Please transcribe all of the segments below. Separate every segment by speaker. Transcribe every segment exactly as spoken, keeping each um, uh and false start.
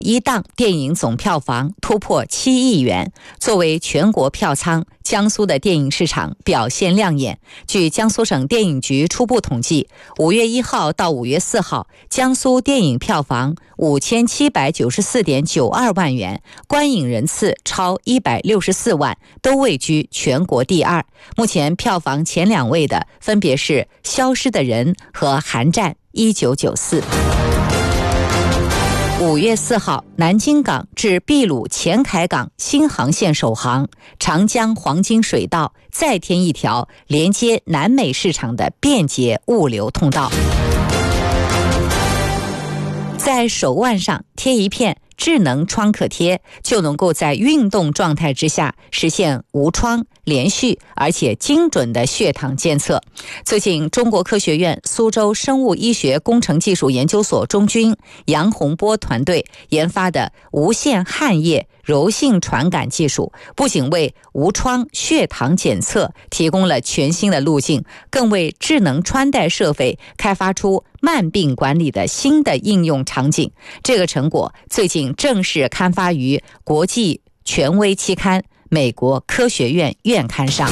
Speaker 1: 一档电影总票房突破七亿元。作为全国票仓，江苏的电影市场表现亮眼。据江苏省电影局初步统计，五月一号到五月四号，江苏电影票房五千七百九十四点九二万元，观影人次超一百六十四万，都位居全国第二。目前票房前两位的分别是《消失的人》和《寒战一九九四》。五月四号，南京港至秘鲁前海港新航线首航，长江黄金水道再添一条连接南美市场的便捷物流通道。在手腕上贴一片智能创可贴，就能够在运动状态之下实现无创、连续而且精准的血糖监测。最近，中国科学院苏州生物医学工程技术研究所中军杨洪波团队研发的无线汗液柔性传感技术，不仅为无创血糖检测提供了全新的路径，更为智能穿戴设备开发出慢病管理的新的应用场景。这个成果最近正式刊发于国际权威期刊《美国科学院院刊》上。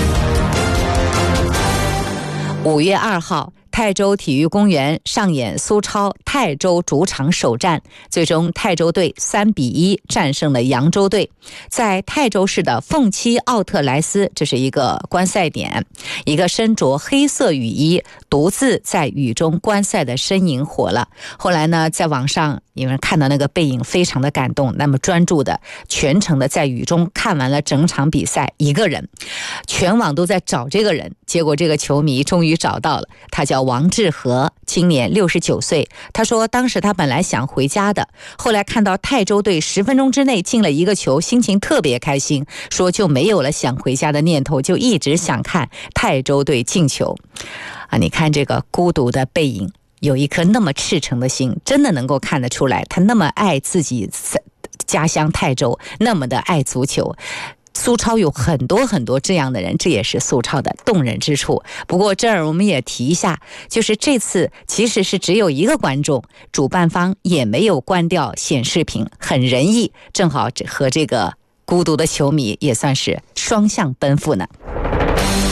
Speaker 1: 五月二号，泰州体育公园上演苏超泰州主场首战，最终泰州队三比一战胜了扬州队。在泰州市的凤栖奥特莱斯，这是一个观赛点，一个身着黑色雨衣独自在雨中观赛的身影火了。后来呢，在网上有人看到那个背影非常的感动，那么专注的全程的在雨中看完了整场比赛，一个人，全网都在找这个人，结果这个球迷终于找到了，他叫王志和，今年六十九岁。他说当时他本来想回家的，后来看到泰州队十分钟之内进了一个球，心情特别开心，说就没有了想回家的念头，就一直想看泰州队进球啊！你看这个孤独的背影，有一颗那么赤诚的心，真的能够看得出来，他那么爱自己家乡泰州，那么的爱足球。苏超有很多很多这样的人，这也是苏超的动人之处。不过这儿我们也提一下，就是这次其实是只有一个观众，主办方也没有关掉显示屏，很仁义，正好和这个孤独的球迷也算是双向奔赴呢。